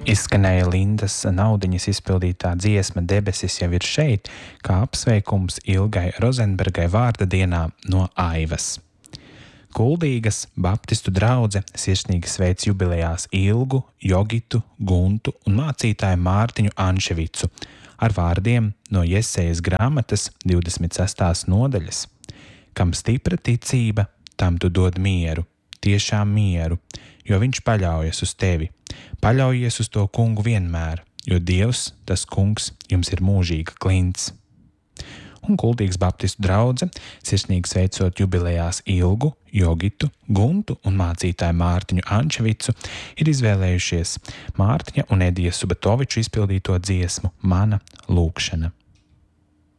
Izskanēja Lindas Naudiņas izpildītā dziesma Debesis jau ir šeit, kā apsveikums Ilgai Rozenbergai vārda dienā no Aivas. Kuldīgas baptistu draudze sirsnīgi sveic jubilejās Ilgu, Jogitu, Guntu un mācītāju Mārtiņu Anševicu ar vārdiem no Jesejas grāmatas 26. nodaļas. Kam stipra ticība, tam tu dod mieru, tiešām mieru, jo viņš paļaujas uz tevi. Paļaujies uz to kungu vienmēr, jo Dievs, tas kungs, jums ir mūžīga klints. Un Kuldīgas baptistu draudze, sirsnīgi sveicot jubilejās Ilgu, Jogitu, Guntu un mācītāju Mārtiņu Anševicu, ir izvēlējušies Mārtiņa un Edija Subatoviču izpildīto dziesmu Mana lūkšana.